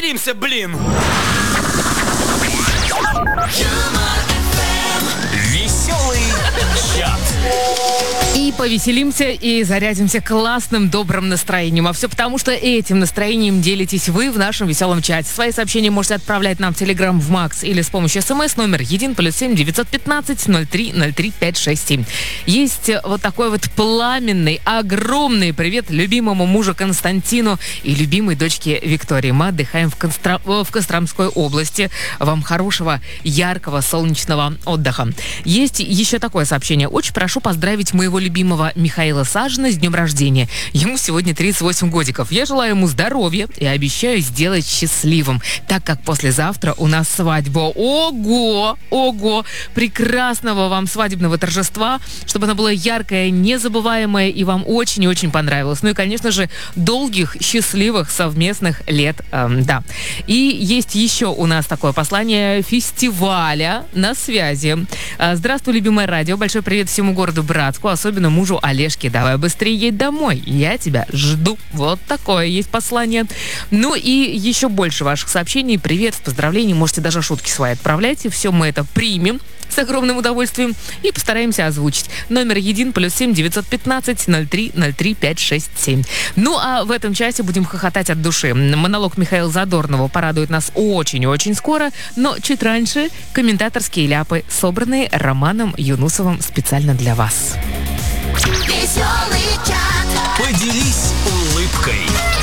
повеселимся, блин! Веселый чат. И повеселимся, и зарядимся классным, добрым настроением. А все потому, что этим настроением делитесь вы в нашем веселом чате. Свои сообщения можете отправлять нам в Telegram в Макс или с помощью СМС номер 1 +7 915 03 03 567. Есть вот такой вот пламенный, огромный привет любимому мужу Константину и любимой дочке Виктории. Мы отдыхаем в Костромской области. Вам хорошего, яркого, солнечного отдыха. Есть еще такое сообщение. Очень прошу поздравить моего любимого Михаила Сажина с днем рождения. Ему сегодня 38 годиков. Я желаю ему здоровья и обещаю сделать счастливым, так как послезавтра у нас свадьба. Ого! Ого! Прекрасного вам свадебного торжества, чтобы оно было яркое, незабываемое и вам очень и очень понравилось. Ну и, конечно же, долгих, счастливых совместных лет. Да. И есть еще у нас такое послание фестиваля на связи. Здравствуй, любимое радио. Большой привет всему городу Братску, особенно мужу Олежке. Давай быстрее едь домой. Я тебя жду. Вот такое есть послание. Ну и еще больше ваших сообщений, приветов, поздравлений. Можете даже шутки свои отправлять. И все мы это примем с огромным удовольствием и постараемся озвучить. Номер 1 +7 915 03 03 567. Ну а в этом часе будем хохотать от души. Монолог Михаила Задорнова порадует нас очень-очень скоро, но чуть раньше комментаторские ляпы, собранные Романом Юнусовым специально для вас. Поделись улыбкой.